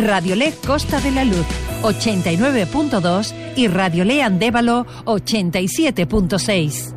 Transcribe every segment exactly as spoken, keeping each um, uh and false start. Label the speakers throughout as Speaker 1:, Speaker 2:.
Speaker 1: Radiolé Costa de la Luz ochenta y nueve punto dos y Radiolé Andévalo ochenta y siete punto seis.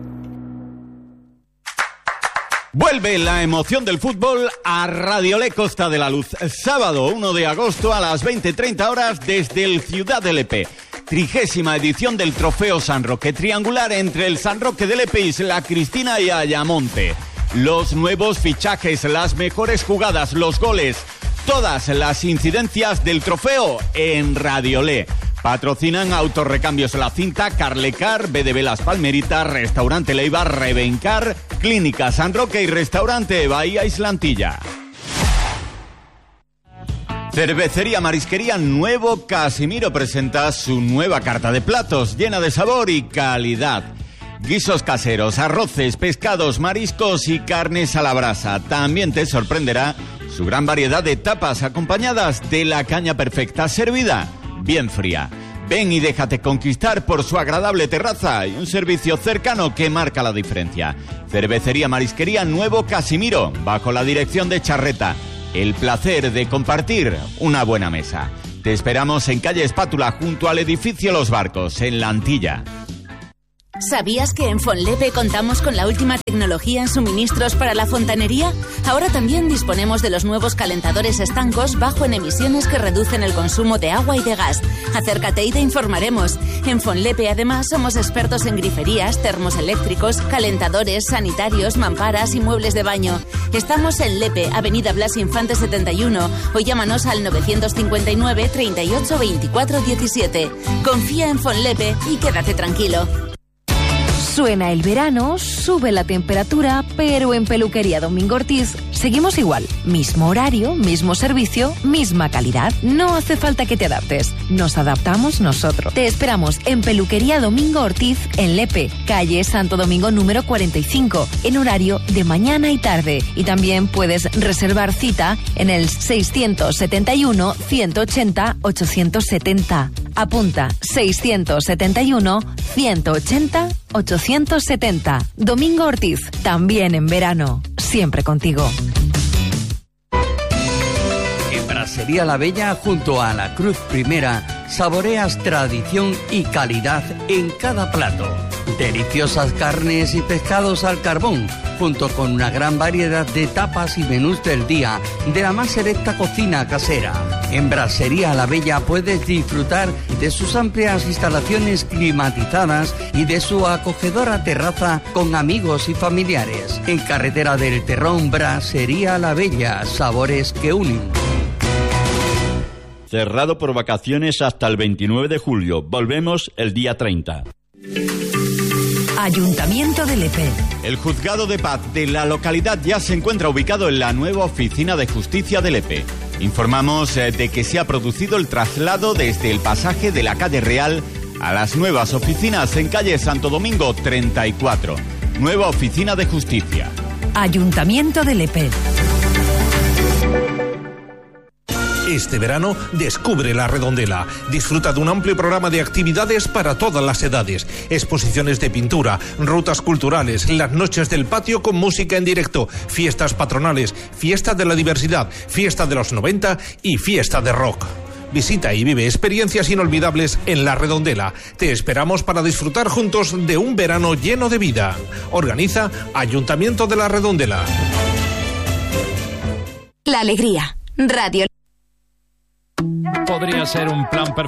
Speaker 2: Vuelve la emoción del fútbol a Radiolé Costa de la Luz. Sábado uno de agosto a las veinte treinta horas desde el Ciudad de Lepe. Trigésima edición del Trofeo San Roque. Triangular entre el San Roque de Lepe, Isla Cristina y Ayamonte. Los nuevos fichajes, las mejores jugadas, los goles, todas las incidencias del trofeo en Radiolé. Patrocinan Autorrecambios La Cinta, Carlecar, B D B Las Palmeritas, Restaurante Leiva, Revencar, Clínica San Roque y Restaurante Bahía Islantilla. Cervecería Marisquería Nuevo Casimiro presenta su nueva carta de platos llena de sabor y calidad. Guisos caseros, arroces, pescados, mariscos y carnes a la brasa. También te sorprenderá su gran variedad de tapas acompañadas de la caña perfecta servida bien fría. Ven y déjate conquistar por su agradable terraza y un servicio cercano que marca la diferencia. Cervecería Marisquería Nuevo Casimiro, bajo la dirección de Charreta. El placer de compartir una buena mesa. Te esperamos en calle Espátula, junto al edificio Los Barcos, en La Antilla.
Speaker 3: ¿Sabías que en Fonlepe contamos con la última tecnología en suministros para la fontanería? Ahora también disponemos de los nuevos calentadores estancos bajo en emisiones que reducen el consumo de agua y de gas. Acércate y te informaremos. En Fonlepe además somos expertos en griferías, termos eléctricos, calentadores, sanitarios, mamparas y muebles de baño. Estamos en Lepe, Avenida Blas Infante setenta y uno, o llámanos al novecientos cincuenta y nueve, treinta y ocho, veinticuatro, diecisiete. Confía en Fonlepe y quédate tranquilo.
Speaker 1: Suena el verano, sube la temperatura, pero en Peluquería Domingo Ortiz seguimos igual. Mismo horario, mismo servicio, misma calidad. No hace falta que te adaptes. Nos adaptamos nosotros. Te esperamos en Peluquería Domingo Ortiz, en Lepe, calle Santo Domingo número cuarenta y cinco, en horario de mañana y tarde. Y también puedes reservar cita en el seiscientos setenta y uno, ciento ochenta, ochocientos setenta. Apunta, seiscientos setenta y uno, ciento ochenta, ochocientos setenta. Domingo Ortiz, también en verano, siempre contigo.
Speaker 4: En Brasería La Bella, junto a la Cruz Primera, saboreas tradición y calidad en cada plato. Deliciosas carnes y pescados al carbón, junto con una gran variedad de tapas y menús del día de la más selecta cocina casera. En Brasería La Bella puedes disfrutar de sus amplias instalaciones climatizadas y de su acogedora terraza con amigos y familiares. En Carretera del Terrón, Brasería La Bella, sabores que unen.
Speaker 5: Cerrado por vacaciones hasta el veintinueve de julio. Volvemos el día treinta.
Speaker 1: Ayuntamiento de Lepe.
Speaker 2: El juzgado de paz de la localidad ya se encuentra ubicado en la nueva oficina de justicia de Lepe. Informamos eh, de que se ha producido el traslado desde el pasaje de la calle Real a las nuevas oficinas en calle Santo Domingo treinta y cuatro. Nueva oficina de justicia.
Speaker 1: Ayuntamiento de Lepe.
Speaker 6: Este verano descubre La Redondela. Disfruta de un amplio programa de actividades para todas las edades. Exposiciones de pintura, rutas culturales, las noches del patio con música en directo, fiestas patronales, fiesta de la diversidad, fiesta de los noventa y fiesta de rock. Visita y vive experiencias inolvidables en La Redondela. Te esperamos para disfrutar juntos de un verano lleno de vida. Organiza Ayuntamiento de La Redondela.
Speaker 3: La alegría. Radio.
Speaker 7: Podría ser un plan perfecto.